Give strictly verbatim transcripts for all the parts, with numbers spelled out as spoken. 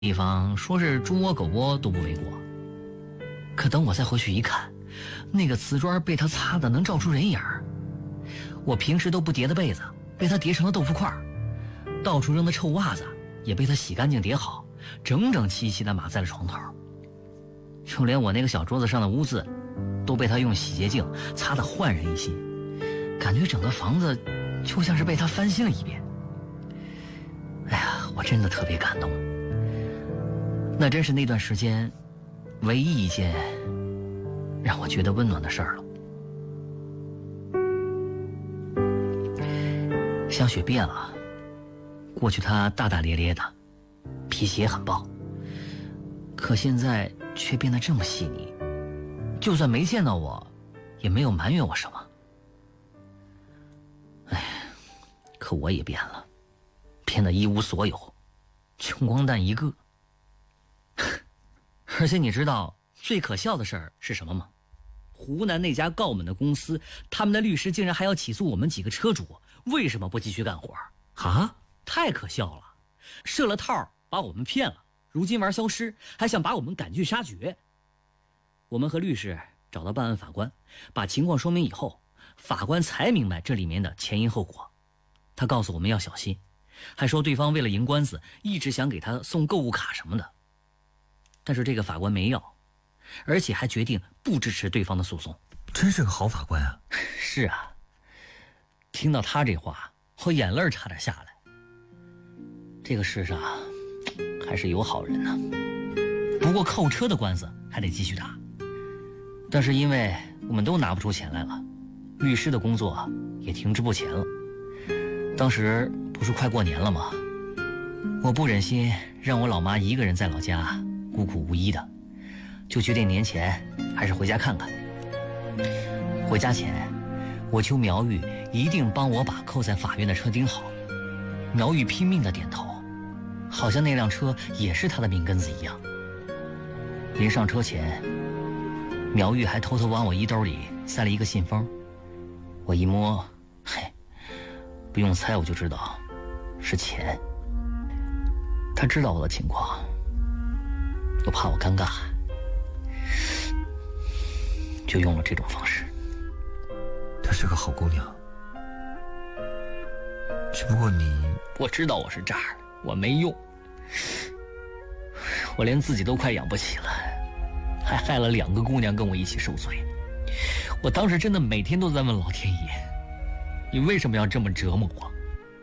地方说是猪窝狗窝都不为过，可等我再回去一看，那个瓷砖被他擦的能照出人影儿。我平时都不叠的被子被他叠成了豆腐块，到处扔的臭袜子也被他洗干净叠好，整整齐齐的码在了床头。就连我那个小桌子上的污渍都被他用洗洁精擦得焕然一新，感觉整个房子就像是被他翻新了一遍。哎呀，我真的特别感动，那真是那段时间唯一一件让我觉得温暖的事儿了。香雪变了，过去她大大咧咧的，脾气也很暴，可现在却变得这么细腻，就算没见到我也没有埋怨我什么。哎，可我也变了，变得一无所有，穷光蛋一个。而且你知道最可笑的事儿是什么吗？湖南那家告我们的公司，他们的律师竟然还要起诉我们几个车主，为什么不继续干活啊？太可笑了，设了套把我们骗了，如今玩消失，还想把我们赶尽杀绝。我们和律师找到办案法官，把情况说明以后，法官才明白这里面的前因后果。他告诉我们要小心，还说对方为了赢官司一直想给他送购物卡什么的，但是这个法官没要，而且还决定不支持对方的诉讼。 真是个好法官啊。 是啊，听到他这话，我眼泪差点下来。这个世上还是有好人呢。不过扣车的官司还得继续打，但是因为我们都拿不出钱来了，律师的工作也停滞不前了。当时不是快过年了吗？我不忍心让我老妈一个人在老家孤苦无依的，就决定年前还是回家看看。回家前，我求苗玉一定帮我把扣在法院的车钉好。苗玉拼命的点头，好像那辆车也是他的命根子一样。临上车前，苗玉还偷偷往我衣兜里塞了一个信封。我一摸，嘿，不用猜我就知道是钱。他知道我的情况，又怕我尴尬，就用了这种方式。 她是个好姑娘，只不过你…… 我知道我是渣儿，我没用，我连自己都快养不起了，还害了两个姑娘跟我一起受罪。我当时真的每天都在问老天爷，你为什么要这么折磨我？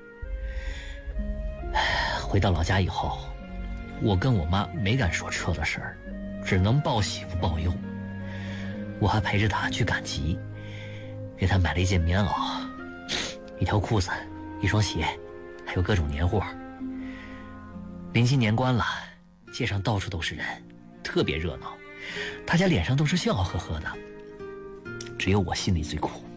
回到老家以后，我跟我妈没敢说车的事儿，只能报喜不报忧。我还陪着她去赶集，给她买了一件棉袄、一条裤子、一双鞋，还有各种年货。临近年关了，街上到处都是人，特别热闹，大家脸上都是笑呵呵的，只有我心里最苦。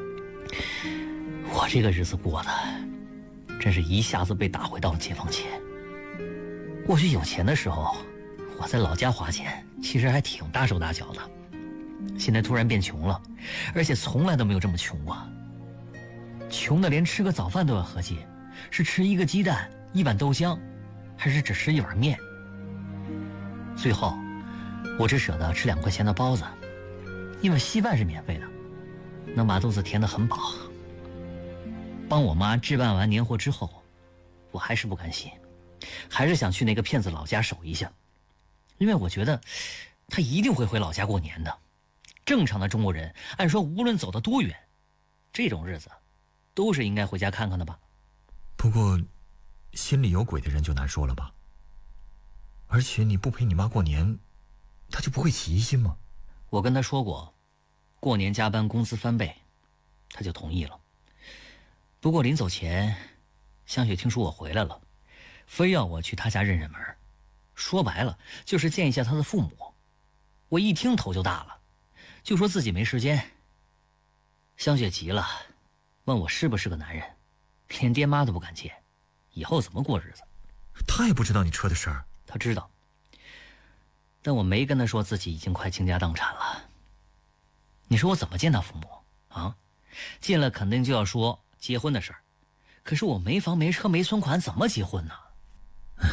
我这个日子过的真是一下子被打回到了解放前。过去有钱的时候，我在老家花钱其实还挺大手大脚的，现在突然变穷了，而且从来都没有这么穷过。穷的连吃个早饭都要合计，是吃一个鸡蛋一碗豆浆，还是只吃一碗面。最后我只舍得吃两块钱的包子，因为稀饭是免费的，能把肚子填得很饱。帮我妈置办完年货之后，我还是不甘心，还是想去那个骗子老家守一下，因为我觉得他一定会回老家过年的。正常的中国人按说无论走得多远，这种日子都是应该回家看看的吧。 不过心里有鬼的人就难说了吧。而且你不陪你妈过年，她就不会起疑心吗？ 我跟她说过，过年加班工资翻倍，她就同意了。不过临走前，香雪听说我回来了，非要我去她家认认门，说白了就是见一下她的父母。我一听头就大了，就说自己没时间。香雪急了，问我是不是个男人，连爹妈都不敢见，以后怎么过日子？ 她也不知道你车的事儿。 她知道，但我没跟她说自己已经快倾家荡产了。你说我怎么见她父母啊？进了肯定就要说结婚的事儿，可是我没房没车没存款，怎么结婚呢？